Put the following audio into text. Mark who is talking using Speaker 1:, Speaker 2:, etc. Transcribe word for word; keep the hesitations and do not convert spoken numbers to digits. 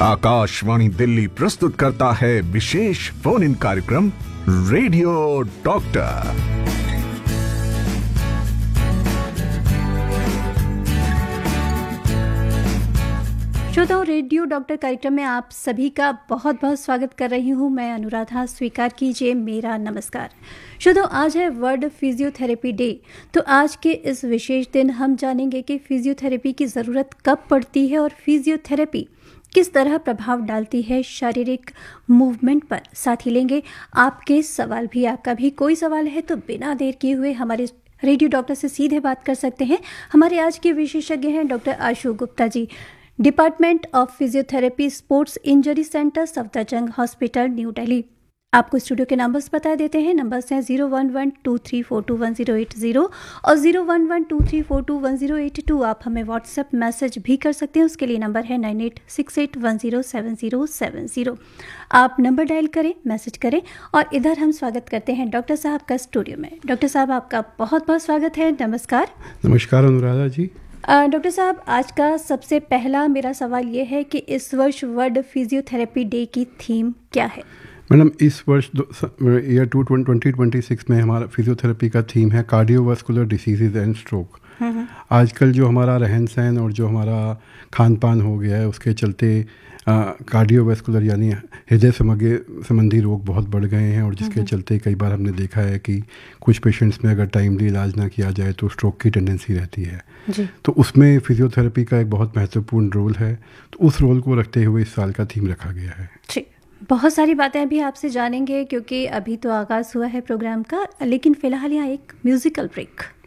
Speaker 1: आकाशवाणी दिल्ली प्रस्तुत करता है विशेष फोन इन कार्यक्रम रेडियो डॉक्टर।
Speaker 2: श्रोताओं, रेडियो डॉक्टर कार्यक्रम में आप सभी का बहुत बहुत स्वागत कर रही हूँ मैं अनुराधा। स्वीकार कीजिए मेरा नमस्कार। श्रोताओं, आज है वर्ल्ड फिजियोथेरेपी डे। तो आज के इस विशेष दिन हम जानेंगे कि फिजियोथेरेपी की ज़रूरत कब पड़ती है और फिजियोथेरेपी किस तरह प्रभाव डालती है शारीरिक मूवमेंट पर। साथ ही लेंगे आपके सवाल भी। आपका भी कोई सवाल है तो बिना देर किए हुए हमारे रेडियो डॉक्टर से सीधे बात कर सकते हैं। हमारे आज के विशेषज्ञ हैं doctor Ashu Gupta ji, department of physiotherapy, sports injury centre, Safdarjung hospital, new Delhi. आपको स्टूडियो के नंबर्स बता देते हैं। नंबर्स हैं zero one one two three four to one zero eight zero और zero one one two three four to one zero eight to. आप हमें WhatsApp message भी कर सकते हैं। उसके लिए नंबर है nine eight six eight one zero seven zero seven zero. आप नंबर डायल करें, मैसेज करें। और इधर हम स्वागत करते हैं डॉक्टर साहब का स्टूडियो में। डॉक्टर साहब, आपका बहुत बहुत स्वागत है। नमस्कार।
Speaker 3: नमस्कार अनुराधा जी।
Speaker 2: डॉक्टर साहब, आज का सबसे पहला मेरा सवाल ये है कि इस वर्ष वर्ल्ड फिजियोथेरेपी डे की थीम क्या है?
Speaker 3: मैडम, इस वर्ष year to twenty twenty six में हमारा फिजियोथेरेपी का थीम है कार्डियोवास्कुलर डिसीजेज एंड स्ट्रोक। आजकल जो हमारा रहन सहन और जो हमारा खान पान हो गया है उसके चलते कार्डियोवास्कुलर यानी हृदय समग्र संबंधी रोग बहुत बढ़ गए हैं और जिसके चलते कई बार हमने देखा है कि कुछ पेशेंट्स में अगर टाइमली इलाज ना किया जाए तो स्ट्रोक की टेंडेंसी रहती है जी। तो उसमें फिजियोथेरेपी का एक बहुत महत्वपूर्ण रोल है। तो उस रोल को रखते हुए इस साल का थीम रखा गया है जी।
Speaker 2: बहुत सारी बातें अभी आपसे जानेंगे क्योंकि अभी तो आगाज़ हुआ है प्रोग्राम का, लेकिन फ़िलहाल यहाँ एक म्यूज़िकल ब्रेक।